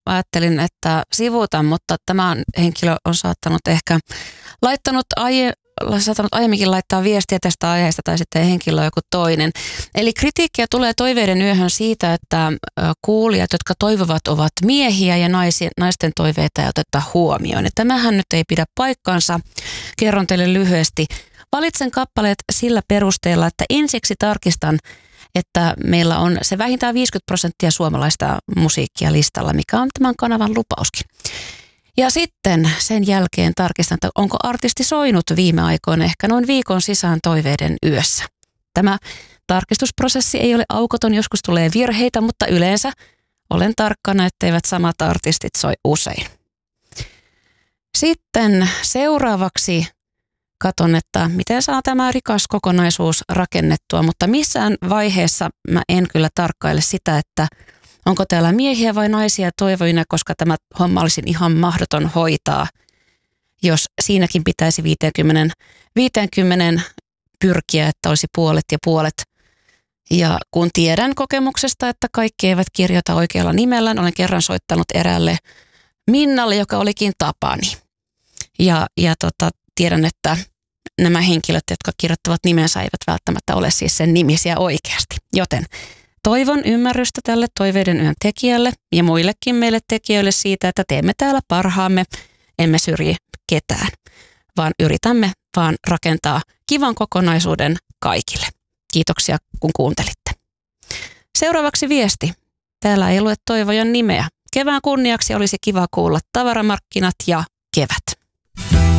ajattelin, että sivuutan, mutta tämä henkilö on saattanut ehkä saattanut aiemminkin laittaa viestiä tästä aiheesta tai sitten henkilö on joku toinen. Eli kritiikkiä tulee toiveiden yöhön siitä, että kuulijat, jotka toivovat, ovat miehiä ja naisten toiveita ei oteta huomioon. Ja tämähän nyt ei pidä paikkaansa. Kerron teille lyhyesti. Valitsen kappaleet sillä perusteella, että ensiksi tarkistan, että meillä on se vähintään 50% suomalaista musiikkia listalla, mikä on tämän kanavan lupauskin. Ja sitten sen jälkeen tarkistan, että onko artisti soinut viime aikoina ehkä noin viikon sisään toiveiden yössä. Tämä tarkistusprosessi ei ole aukoton, joskus tulee virheitä, mutta yleensä olen tarkkana, etteivät samat artistit soi usein. Sitten seuraavaksi katon, että miten saa tämä rikas kokonaisuus rakennettua, mutta missään vaiheessa mä en kyllä tarkkaile sitä, että onko täällä miehiä vai naisia toivoina, koska tämä homma olisi ihan mahdoton hoitaa, jos siinäkin pitäisi 50 pyrkiä, että olisi puolet ja puolet. Ja kun tiedän kokemuksesta, että kaikki eivät kirjoita oikealla nimellään, olen kerran soittanut eräälle Minnalle, joka olikin Tapani. Ja tiedän, että nämä henkilöt, jotka kirjoittavat nimensä, eivät välttämättä ole siis sen nimisiä oikeasti. Joten toivon ymmärrystä tälle toiveiden yön tekijälle ja muillekin meille tekijöille siitä, että teemme täällä parhaamme, emme syrji ketään, vaan yritämme vaan rakentaa kivan kokonaisuuden kaikille. Kiitoksia, kun kuuntelitte. Seuraavaksi viesti. Täällä ei lue toivojan nimeä. Kevään kunniaksi olisi kiva kuulla Tavaramarkkinat ja Kevät.